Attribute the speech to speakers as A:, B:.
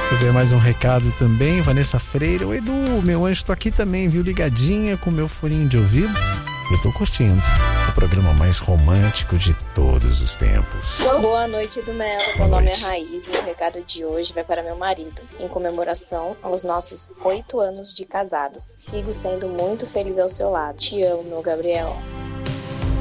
A: Deixa eu ver mais um recado também. Vanessa Freire. Oi, Edu, meu anjo, tô aqui também, viu? Ligadinha com meu foninho de ouvido. Eu tô curtindo o programa mais romântico de todos os tempos.
B: Boa noite, Edu Melo. Meu nome é Raiz e o recado de hoje vai para meu marido, em comemoração aos nossos 8 anos de casados. Sigo sendo muito feliz ao seu lado. Te amo, meu Gabriel.